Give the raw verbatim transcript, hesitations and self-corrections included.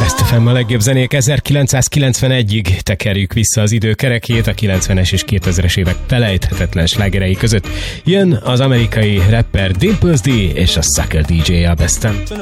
Best ef em a legjobb zenék ezerkilencszázkilencvenegyig tekerjük vissza az idő kerekét, a kilencvenes és kétezres évek felejthetetlen slágerei között. Jön az amerikai rapper Dimples D és a Sucker dé dzsé a Besten.